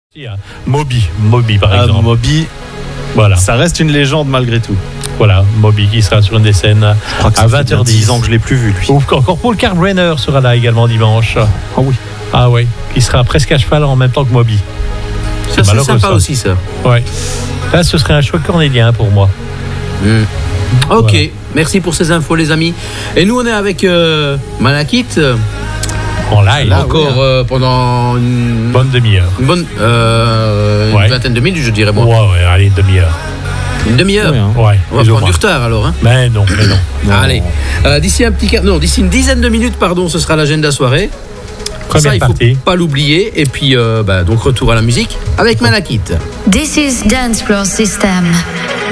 Moby par exemple. Moby, Voilà. ça reste une légende malgré tout. Voilà, Moby qui sera sur une des scènes à 20h10. 10 ans que je l'ai plus vu, lui. Ou encore Paul Kalkbrenner sera là également dimanche. Ah oui. Ah oui, qui sera presque à cheval en même temps que Moby. Ça, c'est sympa aussi, ça. Ouais. Là, ce serait un choix cornélien pour moi. Ok, Voilà. merci pour ces infos, les amis. Et nous, on est avec Malakit. En live. Là, Encore pendant une Bonne demi-heure. bonne Ouais. une vingtaine de minutes, je dirais moi. Ouais, allez, une demi-heure. Une demi-heure. Oui, hein. Ouais, On va plus ou prendre moins. du retard alors. Hein. Mais non. Allez, d'ici une dizaine de minutes, ce sera l'agenda soirée. Première Ça, il faut partie. pas l'oublier. Et puis, donc retour à la musique avec Malakit. This is Dance Floor System.